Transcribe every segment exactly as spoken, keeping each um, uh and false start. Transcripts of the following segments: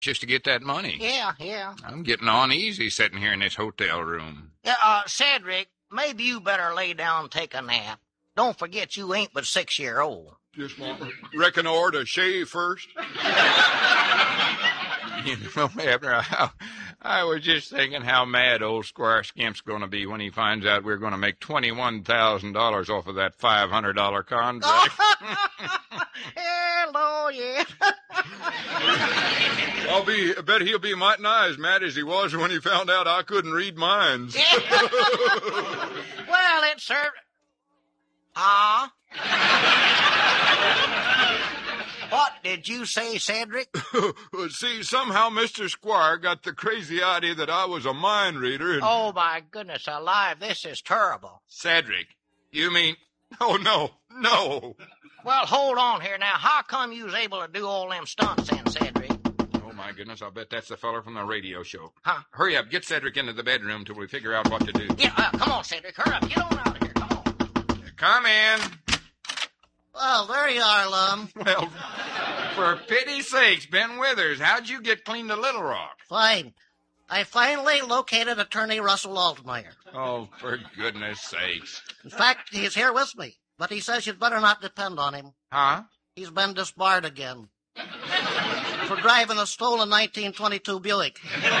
just to get that money. Yeah, yeah. I'm getting on easy sitting here in this hotel room. Yeah, uh, Cedric, maybe you better lay down and take a nap. Don't forget you ain't but six year old. Just reckon I ought to shave first. You know, Abner, I, I was just thinking how mad old Squire Skimp's going to be when he finds out we're going to make twenty-one thousand dollars off of that five hundred dollars contract. Hello, yeah. I'll be, I bet he'll be mighty nigh as mad as he was when he found out I couldn't read minds. Well, it served... Ah? What did you say, Cedric? See, somehow Mister Squire got the crazy idea that I was a mind reader and... Oh, my goodness alive, this is terrible. Cedric, you mean... Oh, no, no. Well, hold on here now. How come you was able to do all them stunts then, Cedric? Oh, my goodness, I'll bet that's the feller from the radio show. Huh? Hurry up, get Cedric into the bedroom till we figure out what to do. Yeah, uh, come on, Cedric, hurry up. Get on out of here, come on. Come in. Well, there you are, Lum. Well, for pity's sakes, Ben Withers, how'd you get clean to Little Rock? Fine. I finally located Attorney Russell Altmeyer. Oh, for goodness sakes. In fact, he's here with me, but he says you'd better not depend on him. Huh? He's been disbarred again for driving a stolen nineteen twenty-two Buick.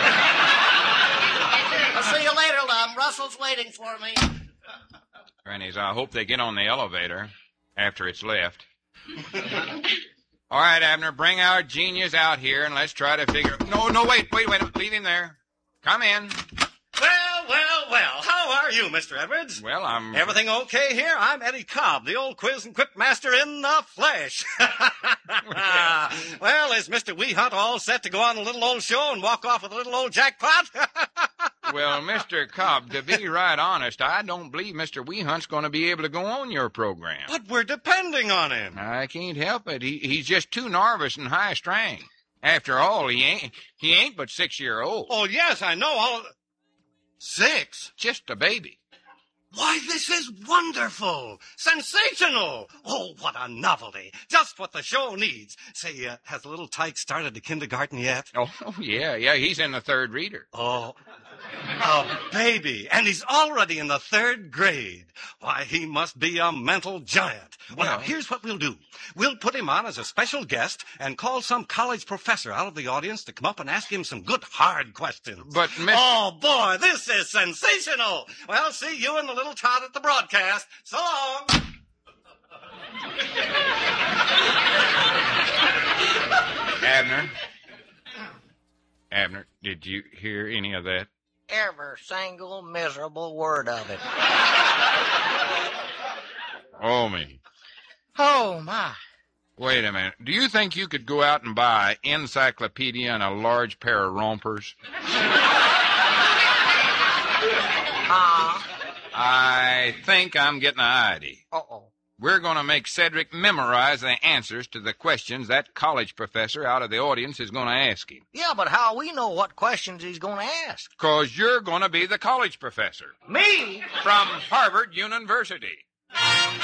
I'll see you later, Lum. Russell's waiting for me. Grannies, I hope they get on the elevator after it's left. All right, Abner, bring our genius out here and let's try to figure... No, no, wait, wait, wait. Leave him there. Come in. Well, well, well. How are you, Mister Edwards? Well, I'm... Everything okay here? I'm Eddie Cobb, the old quiz and quip master in the flesh. Well, is Mister Weehunt all set to go on a little old show and walk off with a little old jackpot? Well, Mister Cobb, to be right honest, I don't believe Mister Weehunt's going to be able to go on your program. But we're depending on him. I can't help it. He, he's just too nervous and high-strung. After all, he ain't he ain't but six year old. Oh, yes, I know all of... Six? Just a baby. Why, this is wonderful! Sensational! Oh, what a novelty! Just what the show needs. Say, uh, has little Tyke started the kindergarten yet? Oh, oh, yeah, yeah, he's in the third reader. Oh, a baby, and he's already in the third grade. Why, he must be a mental giant. Well, now, here's what we'll do. We'll put him on as a special guest and call some college professor out of the audience to come up and ask him some good, hard questions. But, Mister Oh, boy, this is sensational! Well, see you and the little tot at the broadcast. So long! Abner? Abner, did you hear any of that? Every single miserable word of it. Oh, me. Oh, my. Wait a minute. Do you think you could go out and buy an encyclopedia and a large pair of rompers? Ah. I think I'm getting an idea. Uh-oh. We're going to make Cedric memorize the answers to the questions that college professor out of the audience is going to ask him. Yeah, but how we know what questions he's going to ask? Because you're going to be the college professor. Me? From Harvard University.